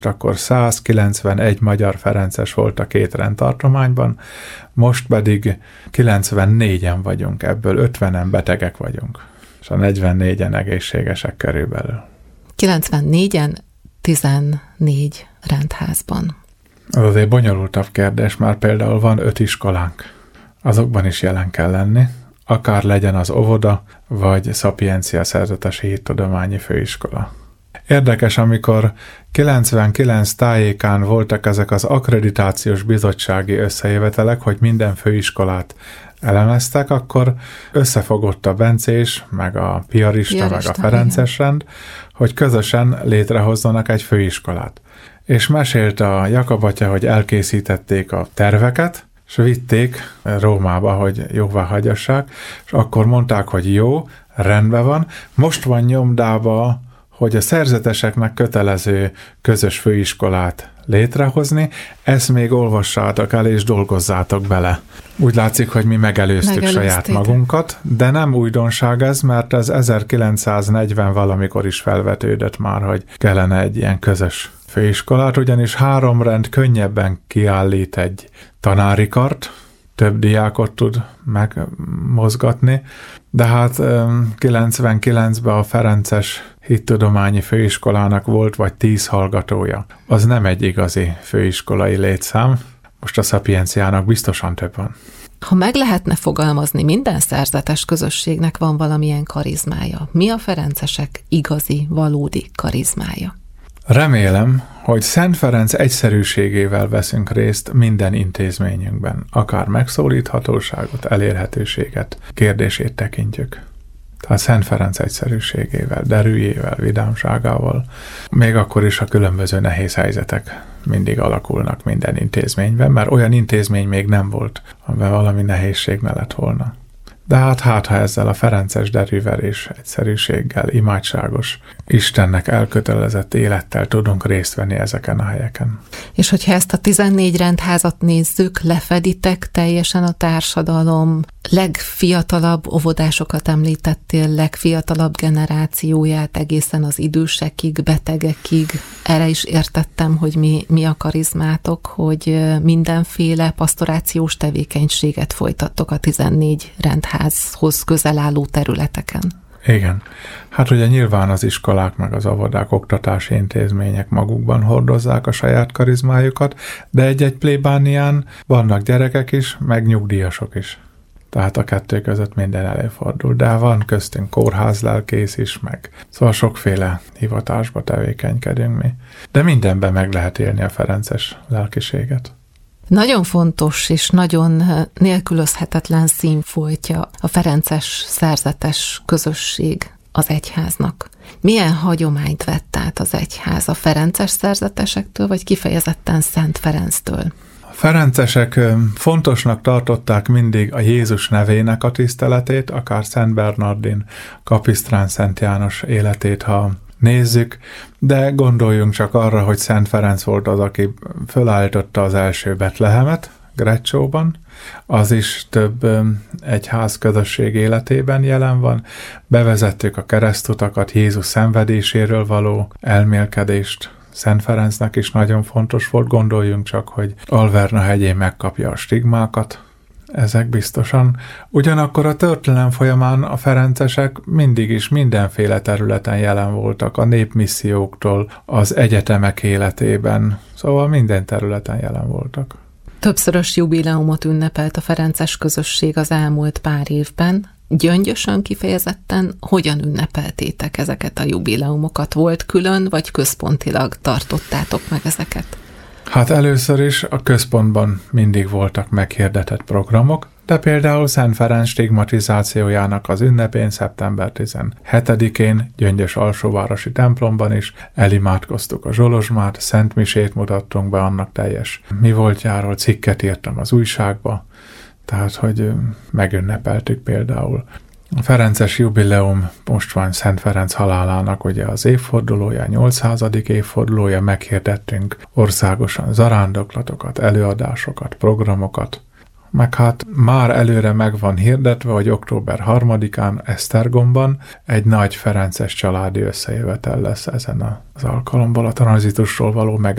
akkor 191 magyar ferences volt a két rendtartományban, most pedig 94-en vagyunk, ebből 50-en betegek vagyunk, és a 44-en egészségesek körülbelül. 94-en 14 rendházban. Az azért bonyolultabb kérdés, már például van 5 iskolánk. Azokban is jelen kell lenni, akár legyen az óvoda, vagy Szapiencia Szerzetesi Hittudományi Főiskola. Érdekes, amikor 99 tájékán voltak ezek az akkreditációs bizottsági összejövetelek, hogy minden főiskolát elemeztek, akkor összefogott a bencés, meg a piarista, meg a ferences rend, hogy közösen létrehozzanak egy főiskolát. És mesélt a Jakab atya, hogy elkészítették a terveket, és vitték Rómába, hogy jóvá hagyassák, és akkor mondták, hogy jó, rendben van, most van nyomdába, hogy a szerzeteseknek kötelező közös főiskolát létrehozni, ezt még olvassátok el és dolgozzátok bele. Úgy látszik, hogy mi megelőztük saját magunkat, de nem újdonság ez, mert ez 1940 valamikor is felvetődött már, hogy kellene egy ilyen közös főiskolát, ugyanis 3 rend könnyebben kiállít egy tanári kart, több diákot tud megmozgatni, de hát 99-ben a Ferences Hittudományi Főiskolának volt vagy 10 hallgatója. Az nem egy igazi főiskolai létszám, most a Szapienciának biztosan több van. Ha meg lehetne fogalmazni, minden szerzetes közösségnek van valamilyen karizmája. Mi a ferencesek igazi, valódi karizmája? Remélem, hogy Szent Ferenc egyszerűségével veszünk részt minden intézményünkben, akár megszólíthatóságot, elérhetőséget, kérdését tekintjük. Tehát Szent Ferenc egyszerűségével, derűjével, vidámságával, még akkor is a különböző nehéz helyzetek mindig alakulnak minden intézményben, mert olyan intézmény még nem volt, amiben valami nehézség ne lett volna. De hát ha ezzel a ferences derűvel és egyszerűséggel, imádságos, Istennek elkötelezett élettel tudunk részt venni ezeken a helyeken. És hogyha ezt a 14 rendházat nézzük, lefeditek teljesen a társadalom legfiatalabb óvodásokat említettél, legfiatalabb generációját egészen az idősekig, betegekig. Erre is értettem, hogy mi a karizmátok, hogy mindenféle pastorációs tevékenységet folytattok a 14 rendházhoz közel álló területeken. Igen. Hát ugye nyilván az iskolák meg az óvodák, oktatási intézmények magukban hordozzák a saját karizmájukat, de egy-egy plébánián vannak gyerekek is, meg nyugdíjasok is. Tehát a kettő között minden előfordul, de van köztünk kórházlelkész is, meg szóval sokféle hivatásba tevékenykedünk mi. De mindenben meg lehet élni a ferences lelkiséget. Nagyon fontos és nagyon nélkülözhetetlen színfoltja a ferences szerzetes közösség az egyháznak. Milyen hagyományt vett át az egyház a ferences szerzetesektől, vagy kifejezetten Szent Ferenctől? A ferencesek fontosnak tartották mindig a Jézus nevének a tiszteletét, akár Szent Bernardin, Kapisztrán Szent János életét, ha nézzük, de gondoljunk csak arra, hogy Szent Ferenc volt az, aki fölállította az első Betlehemet, Greccsóban, az is több egyház közösség életében jelen van. Bevezettük a keresztutakat, Jézus szenvedéséről való elmélkedést. Szent Ferencnek is nagyon fontos volt, gondoljunk csak, hogy Alverna hegyén megkapja a stigmákat, ezek biztosan. Ugyanakkor a történelem folyamán a ferencesek mindig is mindenféle területen jelen voltak, a népmisszióktól az egyetemek életében, szóval minden területen jelen voltak. Többszörös jubileumot ünnepelt a ferences közösség az elmúlt pár évben. Gyöngyösön kifejezetten hogyan ünnepeltétek ezeket a jubileumokat? Volt külön, vagy központilag tartottátok meg ezeket? Hát először is a központban mindig voltak meghirdetett programok, de például Szent Ferenc stigmatizációjának az ünnepén, szeptember 17-én Gyöngyös alsóvárosi templomban is elimádkoztuk a Zsolozsmát, Szent Misét mutattunk be annak teljes mi voltjáról, cikket írtam az újságba, tehát hogy megünnepeltük például. A ferences jubileum most van Szent Ferenc halálának ugye az évfordulója, 800. évfordulója, meghirdettünk országosan zarándoklatokat, előadásokat, programokat, meg hát már előre meg van hirdetve, hogy október 3-án Esztergomban egy nagy ferences családi összejövetel lesz ezen az alkalomból a tranzitusról való